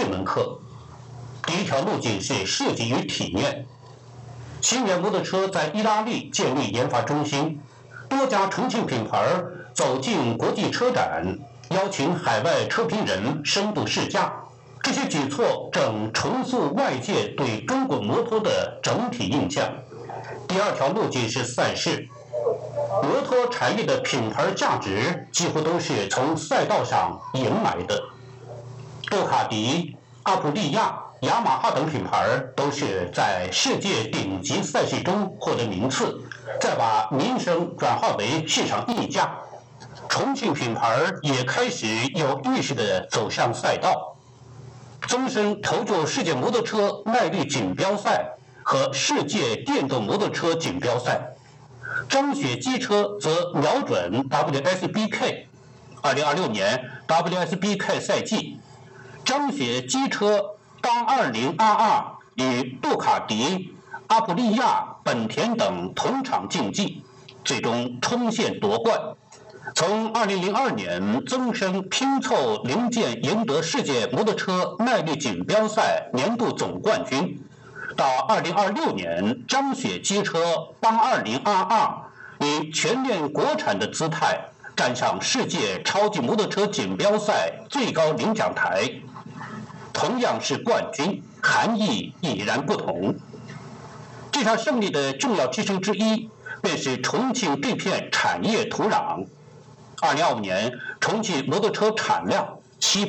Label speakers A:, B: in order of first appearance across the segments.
A: 门课。第一条路径是设计与体验。新源摩托车在意大利建立研发中心，多家重庆品牌走进国际车展，邀请海外车评人深度试驾。这些举措正重塑外界对中国摩托的整体印象。第二条路径是赛事。摩托产业的品牌价值几乎都是从赛道上赢来的。杜卡迪、阿普利亚、雅马哈等品牌都是在世界顶级赛事中获得名次，再把名声转化为市场溢价。重庆品牌也开始有意识地走上赛道，终身投注世界摩托车耐力锦标赛和世界电动摩托车锦标赛。张雪机车则瞄准 WSBK。 2026年 WSBK 赛季，张雪机车当2022与杜卡迪、阿普利亚、本田等同场竞技，最终冲线夺冠。从2002年增生拼凑零件赢得世界摩托车耐力锦标赛年度总冠军，到2026年张雪机车当2022以全面国产的姿态站上世界超级摩托车锦标赛最高领奖台。同样是冠军，含义已然不同。这场胜利的重要支撑之一，便是重庆这片产业土壤。2025年，重庆摩托车产量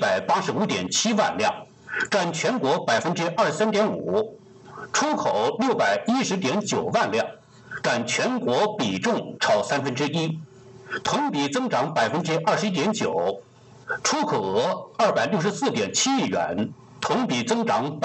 A: 785.7万辆，占全国23.5%，出口610.9万辆，占全国比重超1/3，同比增长21.9%，出口额264.7亿元，同比增长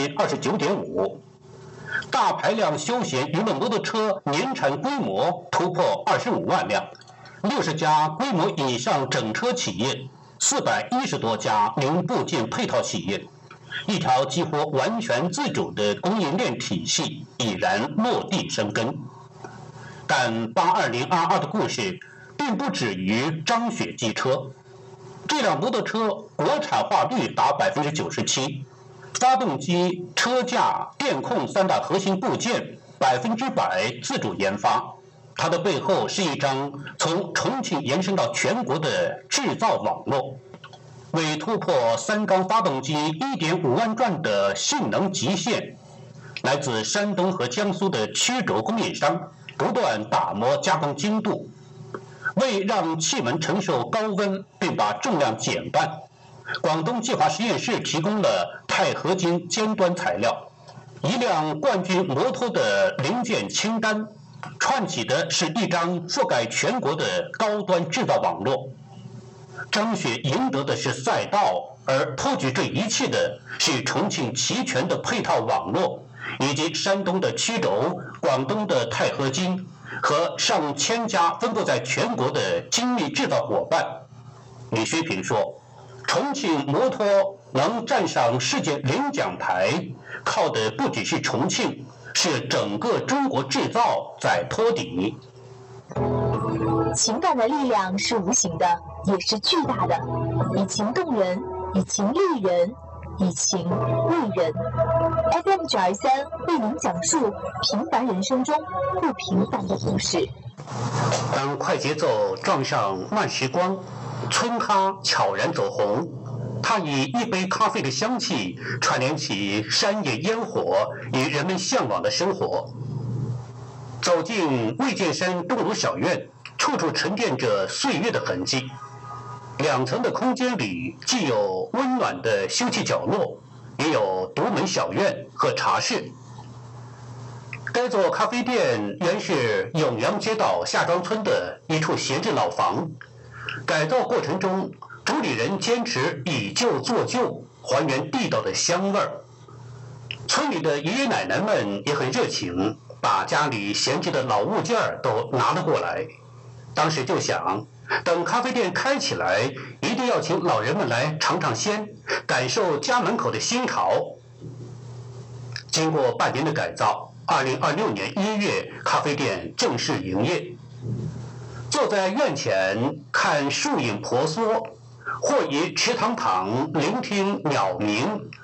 A: 29.5%。大排量休闲娱乐摩托车年产规模突破25万辆，60家规模以上整车企业，410多家零部件配套企业，一条几乎完全自主的供应链体系已然落地生根。但2022的故事并不止于张雪机车。这辆摩托车国产化率达97%，发动机、车架、电控三大核心部件100%自主研发。它的背后是一张从重庆延伸到全国的制造网络，为突破三缸发动机1.5万转的性能极限，来自山东和江苏的曲轴供应商不断打磨加工精度。为让气门承受高温并把重量减半，广东计划实验室提供了钛合金尖端材料。一辆冠军摩托的零件清单，串起的是一张覆盖全国的高端制造网络。张雪赢得的是赛道，而托举这一切的是重庆齐全的配套网络，以及山东的曲轴、广东的钛合金和上千家分布在全国的精密制造伙伴。李学平说，重庆摩托能站上世界领奖台，靠的不只是重庆，是整个中国制造在托底。
B: 情感的力量是无形的，也是巨大的，以情动人，以情立人，以情为人。FM923为您讲述平凡人生中不平凡的故事。
A: 当快节奏撞上慢时光，村咖悄然走红。它以一杯咖啡的香气串联起山野烟火与人们向往的生活。走进魏建山东鲁小院，处处沉淀着岁月的痕迹。2层的空间里，既有温暖的休憩角落，也有独门小院和茶室。该座咖啡店原是永阳街道下庄村的一处闲置老房，改造过程中，主理人坚持以旧做旧，还原地道的香味儿。村里的爷爷奶奶们也很热情，把家里闲置的老物件都拿了过来。当时就想，等咖啡店开起来，一定要请老人们来尝尝鲜，感受家门口的新潮。经过半年的改造，2026年1月，咖啡店正式营业。坐在院前看树影婆娑，或于池塘旁聆听鸟鸣，